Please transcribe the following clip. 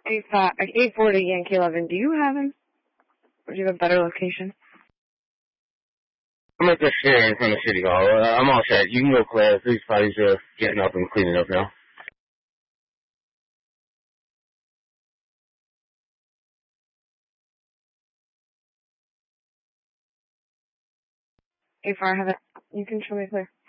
840 Yankee 11. Do you have him? Or do you have a better location? I'm at the share in front of City Hall. I'm all set. You can go, Claire. These bodies are getting up and cleaning up now. A4, I have it. You can show me clear.